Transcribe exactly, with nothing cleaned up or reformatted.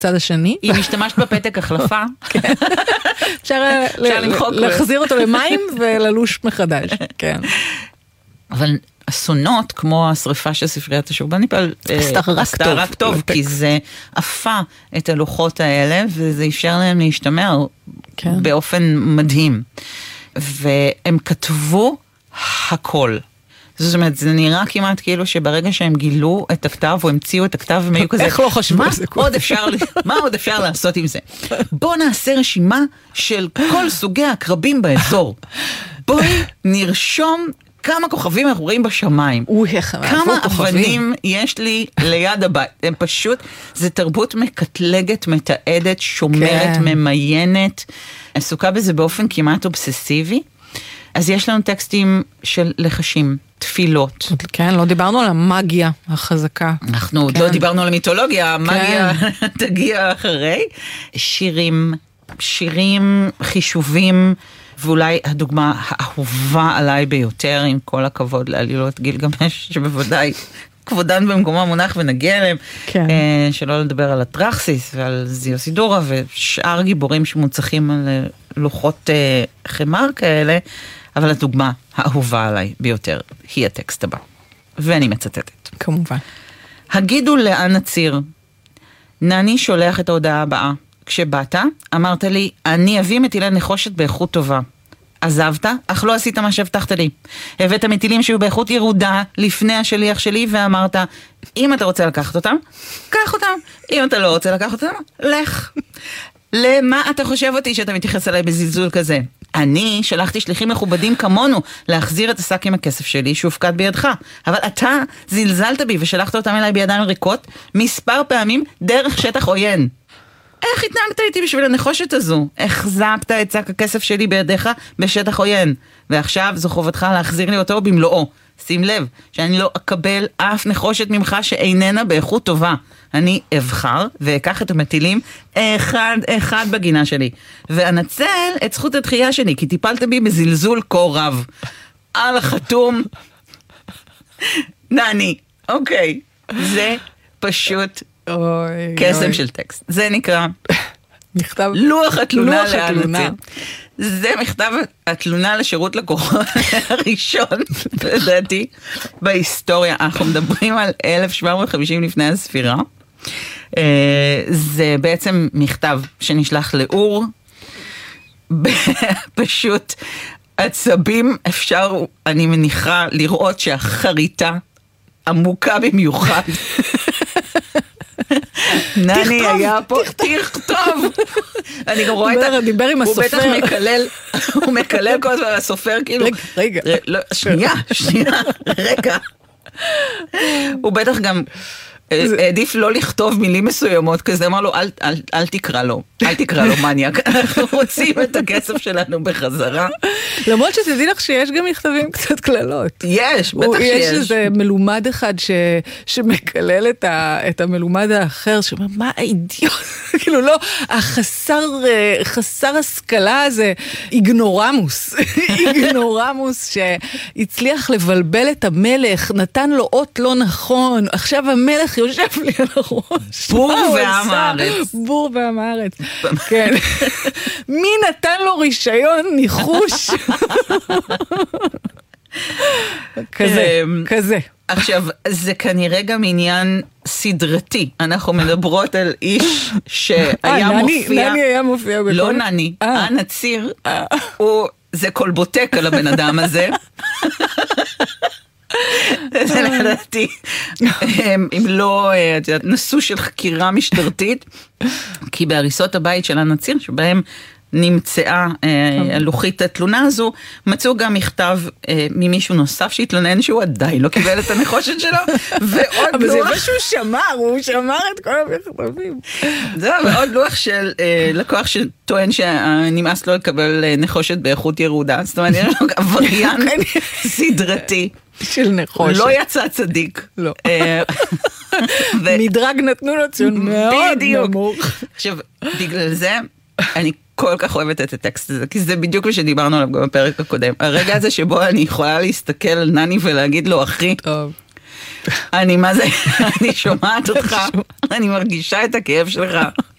הצד השני. אם השתמשת בפתק החלפה. אפשר להחזיר אותו למים וללוש מחדש. כן. אבל אסונות, כמו השריפה של ספריית השורבניפל, עשתה רק טוב, כי זה עפה את הלוחות האלה, וזה אפשר להם להשתמר באופן מדהים. והם כתבו הכל. זאת אומרת, זה נראה כמעט כאילו שברגע שהם גילו את הכתב, או המציאו את הכתב, הם היו כזה, איך לא חשבו על זה? מה עוד אפשר לעשות עם זה? בוא נעשה רשימה של כל סוגי הקרבים באזור. בואי נרשום כמה כוכבים אנחנו רואים בשמיים. כמה אבנים יש לי ליד הבית. הם פשוט, זה תרבות מקטלגת, מתעדת, שומרת, ממיינת, עסוקה בזה באופן כמעט אובססיבי. אז יש לנו טקסטים של לחשים, תפילות. כן, לא דיברנו על המאגיה החזקה. אנחנו עוד לא דיברנו על המיתולוגיה, המאגיה תגיע אחרי. שירים, שירים, חישובים, ואולי הדוגמה האהובה עליי ביותר, עם כל הכבוד לעלילות גילגמש, שבוודאי כבודן במקומה מונח ונגיע אליהם, כן. שלא לדבר על הטרקסיס ועל זיוסידורה ושאר גיבורים שמוצחים על לוחות חמר כאלה, אבל הדוגמה האהובה עליי ביותר היא הטקסט הבא. ואני מצטטת. כמובן. הגידו לאן נציר. נני שולח את ההודעה הבאה. כשבאת, אמרת לי, אני אביא מטילי נחושת באיכות טובה. עזבת, אך לא עשית מה שהבטחת לי. הבאת מטילים שהיו באיכות ירודה לפני השליח שלי, ואמרת, אם אתה רוצה לקחת אותם, קח אותם. אם אתה לא רוצה לקחת אותם, לך. למה אתה חושב אותי שאתה מתייחס עליי בזלזול כזה? אני שלחתי שליחים מכובדים כמונו להחזיר את השק עם הכסף שלי שהופקד בידך. אבל אתה זלזלת בי ושלחת אותם אליי בידיים ריקות מספר פעמים דרך שטח עוין. איך התנהגת איתי בשביל הנחושת הזו? החזקת את שק הכסף שלי בידיך בשטח עוין. ועכשיו זו חובתך להחזיר לי אותו במלואו. שים לב שאני לא אקבל אף נחושת ממך שאיננה באיכות טובה. אני אבחר ואקח את המטילים אחד אחד בגינה שלי. ואנצל את זכות התחייה שלי, כי טיפלת בי בזלזול כה רב. על החתום. נני. אוקיי. זה פשוט קסם של טקסט. זה נקרא לוח התלונה לאן נציר. זה מכתב התלונה לשירות לקוחות הראשון, לדעתי, בהיסטוריה. אנחנו מדברים על אלף שבע מאות וחמישים לפני הספירה. זה בעצם מכתב שנשלח לאור, פשוט עצבים. אפשר, אני מניחה, לראות שהחריטה עמוקה במיוחד. נני היה פה, תכתוב. אני גם רואה את ה... דיבר עם הסופר. הוא בטח מקלל, הוא מקלל כל הזמן, הסופר כאילו... רגע, רגע. שנייה, שנייה, רגע. הוא בטח גם העדיף לא לכתוב מילים מסוימות, כזה אמר לו, אל תקרא לו, אל תקרא לו מניאק, אנחנו רוצים את הכסף שלנו בחזרה. למרות שתדעי לך שיש גם מכתבים קצת כללות. יש, בטח שיש. יש איזה מלומד אחד שמקלל את המלומד האחר, שאומר, מה האידיוט? כאילו לא, החסר השכלה הזה, איגנורמוס, איגנורמוס שהצליח לבלבל את המלך, נתן לו אות לא נכון, עכשיו המלך יושב לי על הראש. בור ועם הארץ. בור ועם הארץ. כן. מי נתן לו רישיון ניחוש? כזה, כזה. עכשיו, זה כנראה גם עניין סדרתי. אנחנו מדברות על איש שהיה מופיע. נני היה מופיע. לא נני, הנציר. זה קולבוטק על הבן אדם הזה. זה לדעתי, אם לא נשוא של חקירה משטרתית, כי בהריסות הבית של הנציר, שבהם נמצאה לוחית התלונה הזו, מצאו גם מכתב ממישהו נוסף שהתלונן שהוא עדיין לא קיבל את הנחושת שלו, ועוד לוח... אבל זה מה שהוא שמר, הוא שמר את כל המכתבים. זהו, ועוד לוח של לקוח שטוען שנמאס לו לקבל נחושת באיכות ירודה, זאת אומרת, יש לו עבריין סדרתי. של נחושת. לא יצא צדיק. לא. מדרג נתנו לו ציון מאוד נמוך. עכשיו, בגלל זה, אני כל כך אוהבת את הטקסט הזה, כי זה בדיוק מה שדיברנו עליו גם בפרק הקודם. הרגע הזה שבו אני יכולה להסתכל על נני ולהגיד לו, אחי, אני מה זה, אני שומעת אותך, אני מרגישה את הכאב שלך.